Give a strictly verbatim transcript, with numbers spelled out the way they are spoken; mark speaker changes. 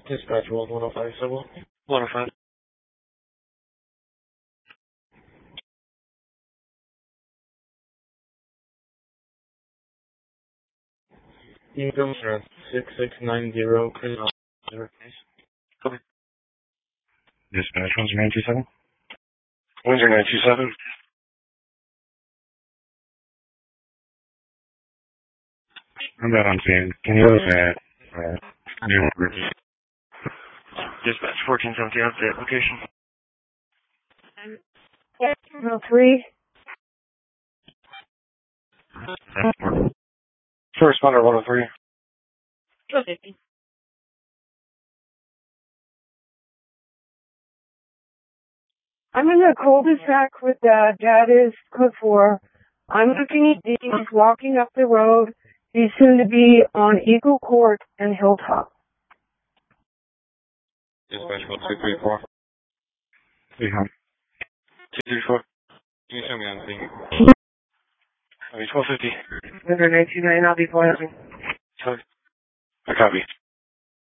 Speaker 1: Dispatch World one oh five, Civil. one oh five. Eagles are six six nine zero. Copy.
Speaker 2: Dispatch one zero nine two seven.
Speaker 1: one zero nine two seven.
Speaker 2: I'm not on scene. Can you look at uh, new group?
Speaker 1: Dispatch fourteen seventy out the application.
Speaker 3: oh three.
Speaker 1: First responder one oh three.
Speaker 3: fifty. I'm in the cul-de-sac with uh, Dad is code four. I'm looking at Dean walking up the road. He's soon to be on Eagle Court and Hilltop.
Speaker 1: Dispatch one two three four.
Speaker 2: Three hundred.
Speaker 1: two three four. Can you show me on the thing? I mean, twelve fifty.
Speaker 3: one nine two nine, I'll be pointing.
Speaker 1: Sorry. I copy.